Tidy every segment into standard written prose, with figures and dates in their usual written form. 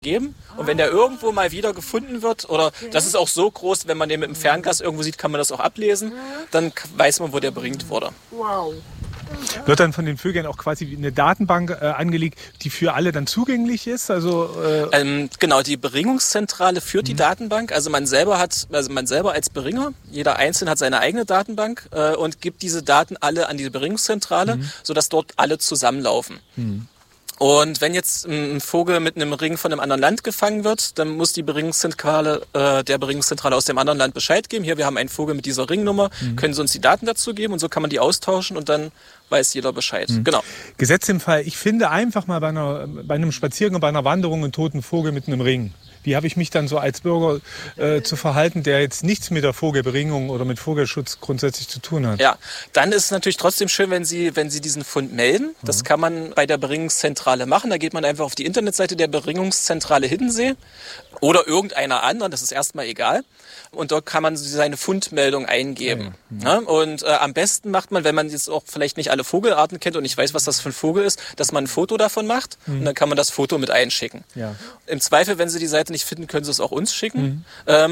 geben. Und wenn der irgendwo mal wieder gefunden wird, oder das ist auch so groß, wenn man den mit dem Fernglas irgendwo sieht, kann man das auch ablesen, dann weiß man, wo der beringt wurde. Wow. Wird dann von den Vögeln auch quasi eine Datenbank angelegt, die für alle dann zugänglich ist? Also, genau, die Beringungszentrale führt die Datenbank. Also man selber als Beringer, jeder Einzelne hat seine eigene Datenbank und gibt diese Daten alle an die Beringungszentrale, sodass dort alle zusammenlaufen. Und wenn jetzt ein Vogel mit einem Ring von einem anderen Land gefangen wird, dann muss die Beringungszentrale der Beringungszentrale aus dem anderen Land Bescheid geben. Hier, wir haben einen Vogel mit dieser Ringnummer, können Sie uns die Daten dazu geben? Und so kann man die austauschen und dann weiß jeder Bescheid. Genau. Gesetzt im Fall, ich finde einfach mal bei einem Spaziergang, bei einer Wanderung einen toten Vogel mit einem Ring. Wie habe ich mich dann so als Bürger zu verhalten, der jetzt nichts mit der Vogelberingung oder mit Vogelschutz grundsätzlich zu tun hat? Ja, dann ist es natürlich trotzdem schön, wenn Sie diesen Fund melden. Das kann man bei der Beringungszentrale machen. Da geht man einfach auf die Internetseite der Beringungszentrale Hiddensee oder irgendeiner anderen, das ist erstmal egal. Und dort kann man seine Fundmeldung eingeben. Ja, und am besten macht man, wenn man jetzt auch vielleicht nicht alle Vogelarten kennt und nicht weiß, was das für ein Vogel ist, dass man ein Foto davon macht und dann kann man das Foto mit einschicken. Ja. Im Zweifel, wenn Sie die Seite nicht finden, können Sie es auch uns schicken.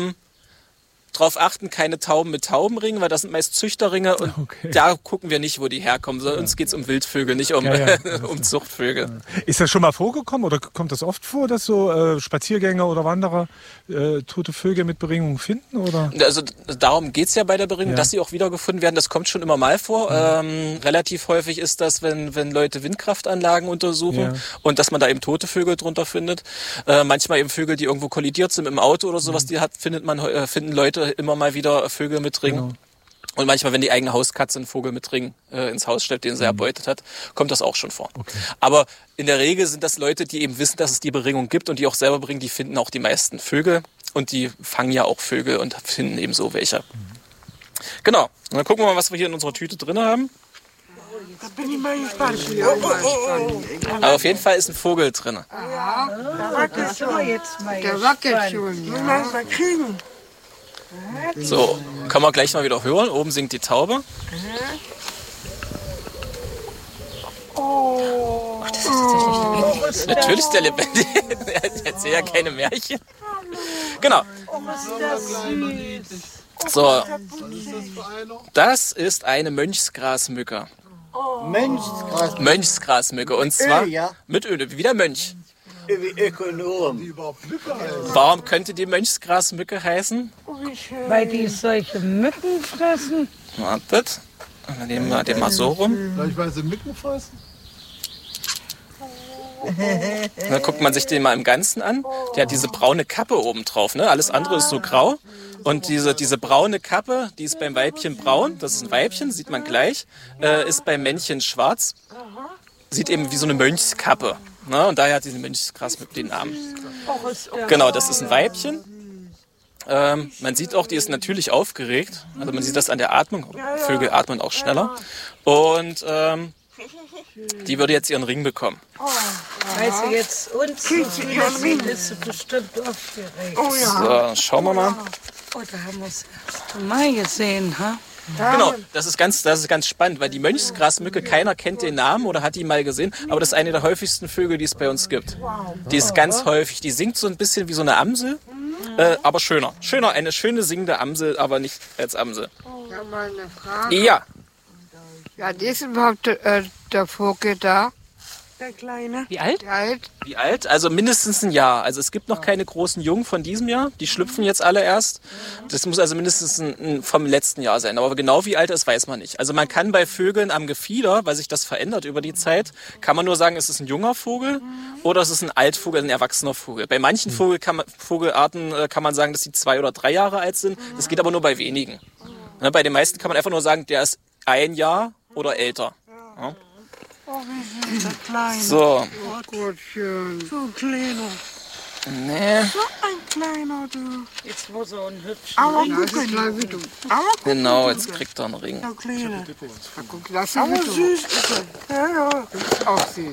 Darauf achten, keine Tauben mit Taubenringen, weil das sind meist Züchterringe und da gucken wir nicht, wo die herkommen. So, uns geht es um Wildvögel, nicht um, um Zuchtvögel. Ist das schon mal vorgekommen oder kommt das oft vor, dass so Spaziergänger oder Wanderer tote Vögel mit Beringung finden? Oder? Also darum geht es ja bei der Beringung, dass sie auch wiedergefunden werden. Das kommt schon immer mal vor. Relativ häufig ist das, wenn Leute Windkraftanlagen untersuchen und dass man da eben tote Vögel drunter findet. Manchmal eben Vögel, die irgendwo kollidiert sind mit dem Auto oder sowas, finden Leute immer mal wieder Vögel mit Ring. Genau. Und manchmal, wenn die eigene Hauskatze einen Vogel mit Ring ins Haus stellt, den sie erbeutet hat, kommt das auch schon vor. Okay. Aber in der Regel sind das Leute, die eben wissen, dass es die Beringung gibt und die auch selber bringen, die finden auch die meisten Vögel und die fangen ja auch Vögel und finden eben so welche. Genau. Und dann gucken wir mal, was wir hier in unserer Tüte drin haben. Da bin ich mal gespannt. Aber auf jeden Fall ist ein Vogel drin. Ja, da wackelt schon. Der wackelt schon. Ja. Mal kriegen. So, kann man gleich mal wieder hören. Oben singt die Taube. Oh, das ist tatsächlich lebendig. Natürlich ist der lebendig. Er erzählt ja keine Märchen. Genau. Oh, was ist das süß. So, das ist eine Mönchsgrasmücke. Mönchsgrasmücke. Und zwar mit Öl, wie der Mönch. Wie Ökonom. Warum könnte die Mönchsgrasmücke heißen? Weil die solche Mücken fressen. Wartet. Dann nehmen wir den mal so rum. Vielleicht weil sie Mücken fressen? Dann guckt man sich den mal im Ganzen an. Der hat diese braune Kappe oben drauf. Ne? Alles andere ist so grau. Und diese braune Kappe, die ist beim Weibchen braun. Das ist ein Weibchen, sieht man gleich. Ist beim Männchen schwarz. Sieht eben wie so eine Mönchskappe. Ne? Und daher hat diese Mönchsgrasmücke den Namen. Genau, das ist ein Weibchen. Man sieht auch, die ist natürlich aufgeregt. Also man sieht das an der Atmung. Vögel atmen auch schneller. Und die würde jetzt ihren Ring bekommen. Weil sie jetzt uns sieht, ist sie bestimmt aufgeregt. So, schauen wir mal. Oh, da haben wir es erst mal gesehen, ha? Genau, das ist ganz spannend, weil die Mönchsgrasmücke, keiner kennt den Namen oder hat ihn mal gesehen, aber das ist eine der häufigsten Vögel, die es bei uns gibt. Die ist ganz häufig, die singt so ein bisschen wie so eine Amsel, aber schöner. Eine schöne singende Amsel, aber nicht als Amsel. Ich habe mal eine Frage. Ja. Ja, die ist überhaupt der Vogel da? Der Kleine. Wie alt? Wie alt? Also mindestens ein Jahr. Also es gibt noch keine großen Jungen von diesem Jahr. Die schlüpfen jetzt alle erst. Das muss also mindestens vom letzten Jahr sein. Aber genau wie alt er ist, weiß man nicht. Also man kann bei Vögeln am Gefieder, weil sich das verändert über die Zeit, kann man nur sagen, es ist ein junger Vogel oder es ist ein Altvogel, ein erwachsener Vogel. Bei manchen Vogelarten kann man sagen, dass sie 2 oder 3 Jahre alt sind. Das geht aber nur bei wenigen. Bei den meisten kann man einfach nur sagen, der ist 1 Jahr oder älter. Ja. Oh, wie süß, der Kleine. So. Oh Gott, schön. So ein kleiner. Nee. So ein kleiner, du. Jetzt muss er einen hübschen Aber Ring. guck mal, wie du. Genau, jetzt kriegt er einen Ring. Der Kleine. Aber süß ist er. Ja. Ist auch süß.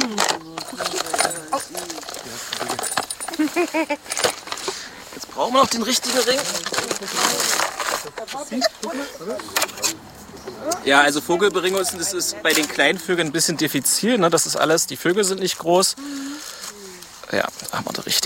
Jetzt brauchen wir noch den richtigen Ring. Ja, also Vogelberingung ist bei den kleinen Vögeln ein bisschen diffizil. Ne? Das ist alles, die Vögel sind nicht groß. Ja, da haben wir den richtigen.